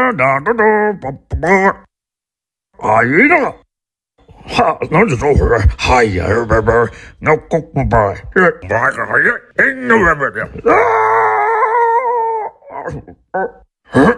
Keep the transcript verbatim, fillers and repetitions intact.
哒哒哒叭叭叭，哎呀，哈，那就说会儿，哎呀，叭叭，那咕咕叭，这叭呀，哎呀，那叭叭的，啊，啊，